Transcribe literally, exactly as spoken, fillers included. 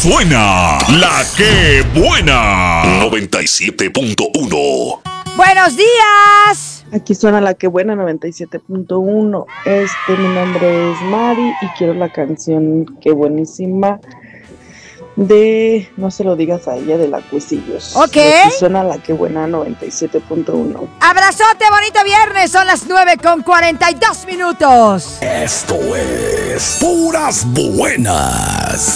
suena la que buena. noventa y siete punto uno. ¡Buenos días! Aquí suena la que buena noventa y siete punto uno. Este, mi nombre es Mari y quiero la canción que buenísima de No se lo digas a ella de la Cuisillos. Ok. Aquí suena la que buena noventa y siete punto uno. Abrazote, bonito viernes. Son las nueve con cuarenta y dos minutos. Esto es Puras Buenas.